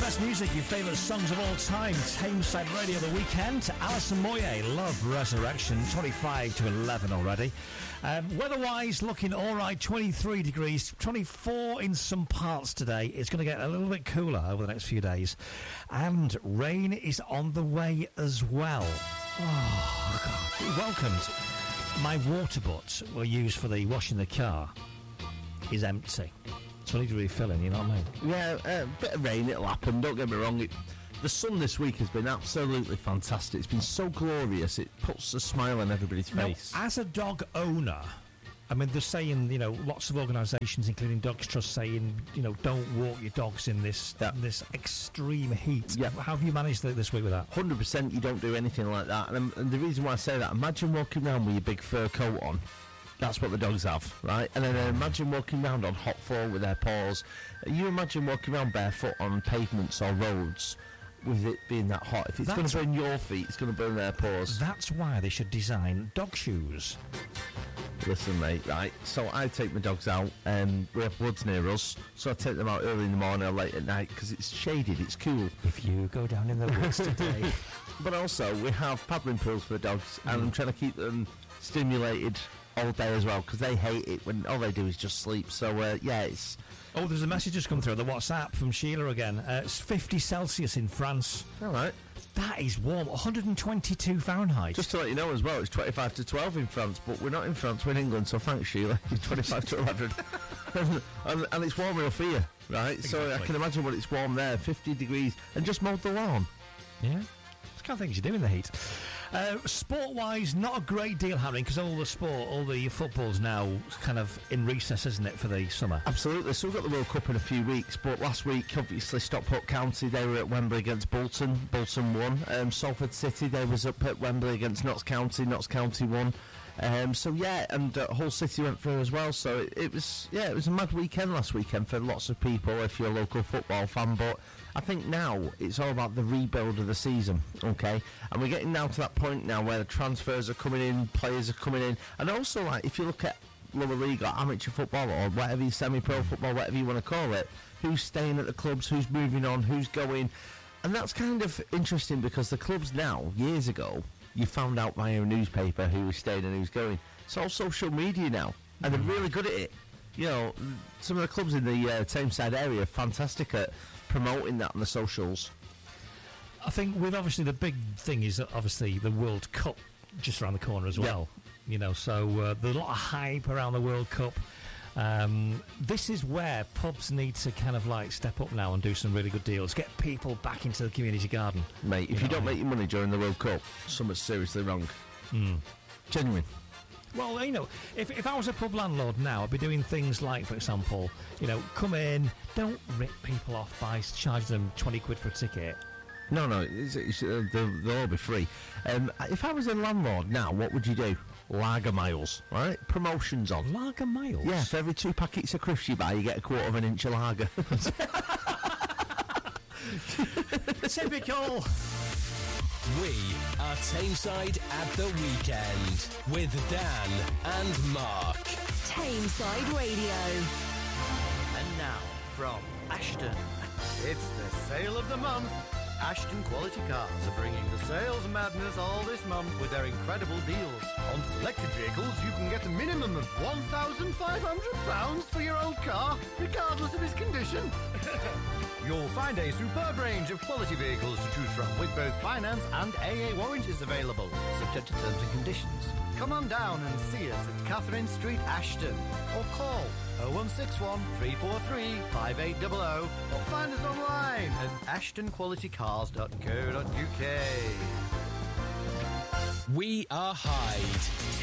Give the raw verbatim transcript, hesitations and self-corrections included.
best music, your favourite songs of all time. Tameside Radio, The Weekend. Alison Moyet, Love Resurrection, twenty-five to eleven already. Um, weather-wise, looking all right, twenty-three degrees, twenty-four in some parts today. It's going to get a little bit cooler over the next few days. And rain is on the way as well. Oh, God. Welcomed. My water butt we use for the washing the car is empty. So I need to refill in, you know what I mean? Yeah, a uh, bit of rain, it'll happen, don't get me wrong. It, the sun this week has been absolutely fantastic. It's been so glorious, it puts a smile on everybody's now, face. As a dog owner, I mean, they're saying, you know, lots of organisations, including Dogs Trust, saying, you know, don't walk your dogs in this yeah. this extreme heat. Yeah. How have you managed this week with that? one hundred percent you don't do anything like that. And, and the reason why I say that, imagine walking around with your big fur coat on. That's what the dogs have, right? And then uh, imagine walking around on hot floor with their paws. You imagine walking around barefoot on pavements or roads with it being that hot. If it's going to burn your feet, it's going to burn their paws. That's why they should design dog shoes. Listen, mate, right? So I take my dogs out, and we have woods near us, so I take them out early in the morning or late at night because it's shaded, it's cool. If you go down in the woods today. But also, we have paddling pools for the dogs, and mm. I'm trying to keep them stimulated all day as well, because they hate it when all they do is just sleep. So uh, yeah, it's oh, there's a message just come through the WhatsApp from Sheila again. Uh, it's fifty Celsius in France. All right, that is warm. one hundred twenty-two Fahrenheit. Just to let you know as well, it's twenty-five to twelve in France, but we're not in France, we're in England, so thanks, Sheila. It's twenty-five to eleven. and, and it's warm enough here, right? Exactly. So I can imagine what it's warm there, fifty degrees, and just mowed the lawn. Yeah, it's the kind of things you do in the heat. Uh, sport-wise, not a great deal happening because all the sport, all the football's now kind of in recess, isn't it, for the summer? Absolutely. So we've got the World Cup in a few weeks, but last week, obviously, Stockport County, they were at Wembley against Bolton. Bolton won. Um, Salford City, they was up at Wembley against Notts County. Notts County won. Um, so yeah, and uh, Hull City went through as well. So it, it was, yeah, it was a mad weekend last weekend for lots of people if you're a local football fan. But I think now it's all about the rebuild of the season, okay? And we're getting now to that point now where the transfers are coming in, players are coming in, and also like if you look at lower league or amateur football or whatever, semi-pro football, whatever you want to call it, who's staying at the clubs, who's moving on, who's going, and that's kind of interesting because the clubs now, years ago, you found out via a newspaper who was staying and who's going. It's all social media now, and they're really good at it. You know, some of the clubs in the uh, Tameside area are fantastic at promoting that on the socials. I think with obviously the big thing is obviously the World Cup just around the corner as well. Yeah. You know, so uh, there's a lot of hype around the World Cup. Um, this is where pubs need to kind of like step up now and do some really good deals. Get people back into the community garden. Mate, if you, you don't make your money during the World Cup, something's seriously wrong. Mm. Genuine. Well, you know, if if I was a pub landlord now, I'd be doing things like, for example, you know, come in, don't rip people off by charging them twenty quid for a ticket. No, no, it's, it's, uh, they'll, they'll all be free. Um, if I was a landlord now, what would you do? Lager miles, right? Promotions on. Lager miles? Yeah, for every two packets of crisps you buy, you get a quarter of an inch of lager. Typical. We are Tameside at the weekend with Dan and Mark. Tameside Radio. And now from Ashton, it's the sale of the month. Ashton Quality Cars are bringing the sales madness all this month with their incredible deals. On selected vehicles, you can get a minimum of one thousand five hundred pounds for your old car, regardless of its condition. You'll find a superb range of quality vehicles to choose from, with both finance and A A warranties available, subject to terms and conditions. Come on down and see us at Catherine Street, Ashton, or call oh one six one, three four three, five eight zero zero, or find us online at ashton quality cars dot co dot uk. We are Hyde.